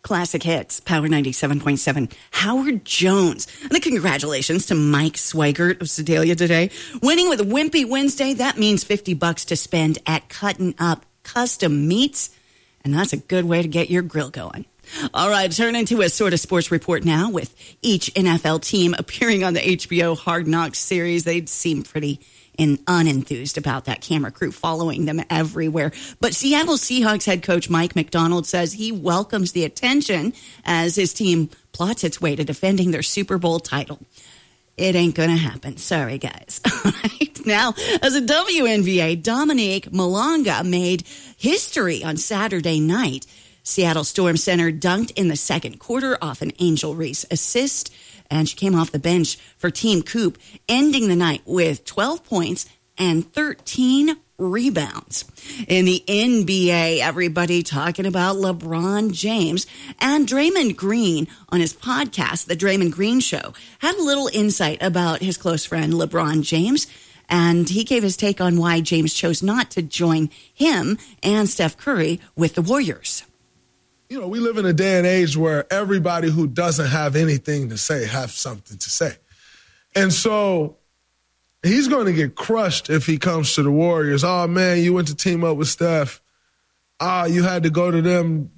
Classic Hits, Power 97.7. Howard Jones. And a congratulations to Mike Swigert of Sedalia today. Winning with a Wimpy Wednesday, that means $50 to spend at Cuttin' Up Custom Meats. And that's a good way to get your grill going. All right, turn into a sort of sports report now with each NFL team appearing on the HBO Hard Knocks series. They seem pretty unenthused about that camera crew following them everywhere. But Seattle Seahawks head coach Mike Macdonald says he welcomes the attention as his team plots its way to defending their Super Bowl title. It ain't going to happen. Sorry, guys. All right. Now, as a WNBA, Dominique Malonga made history on Saturday night. Seattle Storm center dunked in the second quarter off an Angel Reese assist, and she came off the bench for Team Coop, ending the night with 12 points and 13 rebounds. In the NBA, everybody talking about LeBron James, and Draymond Green on his podcast, The Draymond Green Show, had a little insight about his close friend LeBron James, and he gave his take on why James chose not to join him and Steph Curry with the Warriors. You know, we live in a day and age where everybody who doesn't have anything to say have something to say. And so he's going to get crushed if he comes to the Warriors. Oh, man, you went to team up with Steph. You had to go to them,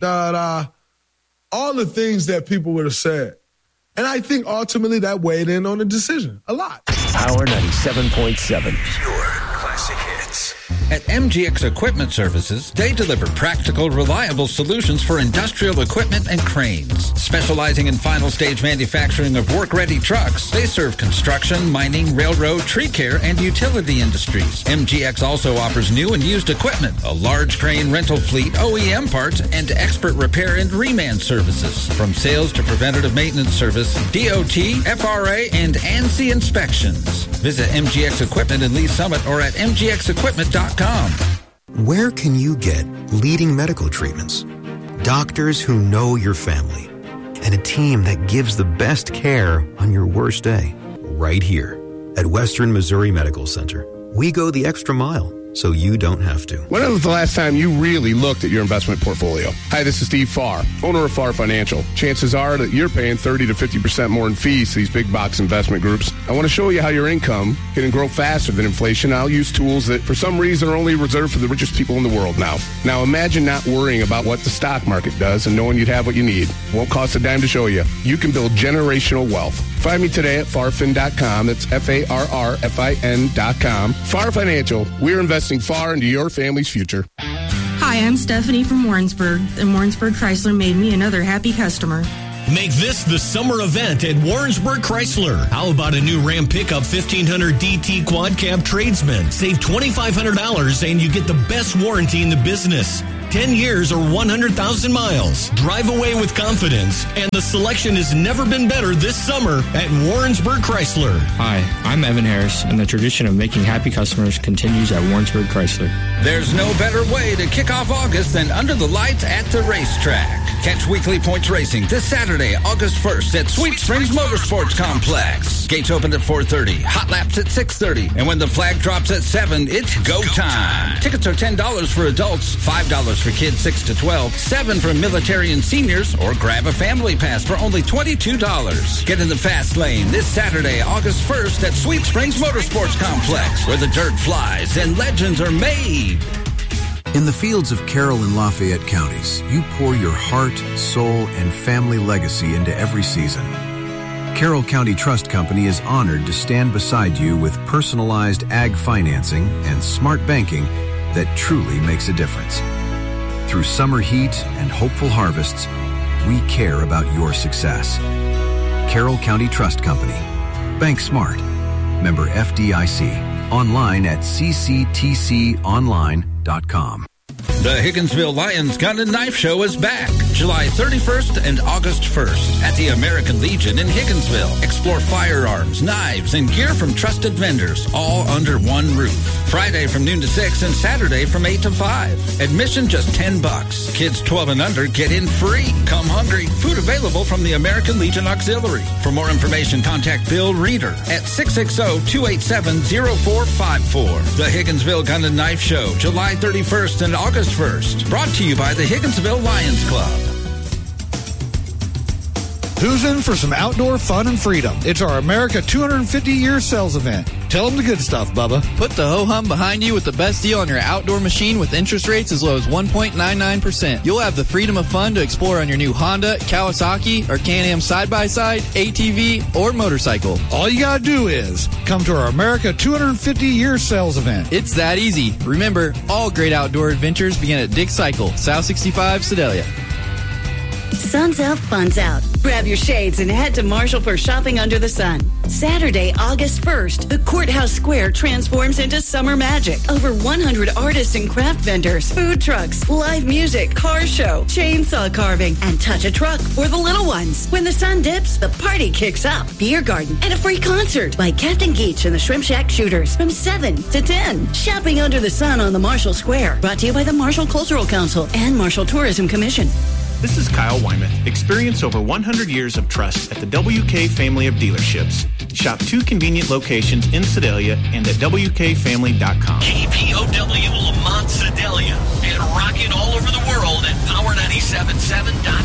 all the things that people would have said. And I think ultimately that weighed in on the decision a lot. Power 97.7. Pure classic hits. At MGX Equipment Services, they deliver practical, reliable solutions for industrial equipment and cranes. Specializing in final stage manufacturing of work-ready trucks, they serve construction, mining, railroad, tree care, and utility industries. MGX also offers new and used equipment, a large crane rental fleet, OEM parts, and expert repair and reman services. From sales to preventative maintenance service, DOT, FRA, and ANSI inspections. Visit MGX Equipment in Lee Summit or at mgxequipment.com. Where can you get leading medical treatments, doctors who know your family, and a team that gives the best care on your worst day? Right here at Western Missouri Medical Center. We go the extra mile so you don't have to. When was the last time you really looked at your investment portfolio? Hi, this is Steve Farr, owner of Farr Financial. Chances are that you're paying 30 to 50% more in fees to these big box investment groups. I want to show you how your income can grow faster than inflation. I'll use tools that for some reason are only reserved for the richest people in the world now. Now imagine not worrying about what the stock market does and knowing you'd have what you need. Won't cost a dime to show you. You can build generational wealth. Find me today at farfin.com. That's FARRFIN.com. Farr Financial. We're investing far into your family's future. Hi, I'm Stephanie from Warrensburg, and Warrensburg Chrysler made me another happy customer. Make this the summer event at Warrensburg Chrysler. How about a new Ram pickup 1500 DT quad cab tradesman? Save $2,500 and you get the best warranty in the business. 10 years or 100,000 miles. Drive away with confidence, and the selection has never been better this summer at Warrensburg Chrysler. Hi, I'm Evan Harris, and the tradition of making happy customers continues at Warrensburg Chrysler. There's no better way to kick off August than under the lights at the racetrack. Catch Weekly Points Racing this Saturday, August 1st at Sweet Springs Motorsports Complex. Gates open at 4:30, hot laps at 6:30, and when the flag drops at 7, it's go time. Tickets are $10 for adults, $5 for kids 6 to 12, $7 for military and seniors, or grab a family pass for only $22. Get in the fast lane this Saturday, August 1st at Sweet Springs Motorsports Complex, where the dirt flies and legends are made. In the fields of Carroll and Lafayette counties, you pour your heart, soul, and family legacy into every season. Carroll County Trust Company is honored to stand beside you with personalized ag financing and smart banking that truly makes a difference. Through summer heat and hopeful harvests, we care about your success. Carroll County Trust Company. Bank smart. Member FDIC. Online at cctconline.com. The Higginsville Lions Gun and Knife Show is back July 31st and August 1st at the American Legion in Higginsville. Explore firearms, knives, and gear from trusted vendors, all under one roof. Friday from noon to 6 and Saturday from 8 to 5. Admission just $10. Kids 12 and under get in free. Come hungry. Food available from the American Legion Auxiliary. For more information, contact Bill Reeder at 660-287-0454. The Higginsville Gun and Knife Show, July 31st and August 1st. Brought to you by the Higginsville Lions Club. Who's in for some outdoor fun and freedom? It's our America 250-year sales event. Tell them the good stuff, Bubba. Put the ho-hum behind you with the best deal on your outdoor machine with interest rates as low as 1.99%. You'll have the freedom of fun to explore on your new Honda, Kawasaki, or Can-Am side-by-side, ATV, or motorcycle. All you gotta do is come to our America 250-year sales event. It's that easy. Remember, all great outdoor adventures begin at Dick Cycle, South 65, Sedalia. Sun's out, fun's out. Grab your shades and head to Marshall for shopping under the sun. Saturday, August 1st, the Courthouse Square transforms into summer magic. Over 100 artists and craft vendors, food trucks, live music, car show, chainsaw carving, and touch a truck for the little ones. When the sun dips, the party kicks up. Beer garden and a free concert by Captain Geach and the Shrimp Shack Shooters from 7 to 10. Shopping under the sun on the Marshall Square. Brought to you by the Marshall Cultural Council and Marshall Tourism Commission. This is Kyle Wyman. Experience over 100 years of trust at the WK family of dealerships. Shop 2 convenient locations in Sedalia and at WKFamily.com. KPOW Lamont Sedalia and rocking all over the world at Power 97.7.com.